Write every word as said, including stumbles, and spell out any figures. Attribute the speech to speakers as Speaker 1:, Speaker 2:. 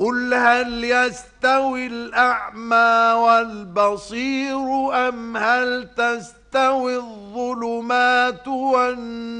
Speaker 1: قل هل يستوي الأعمى والبصير أم هل تستوي الظلمات والنور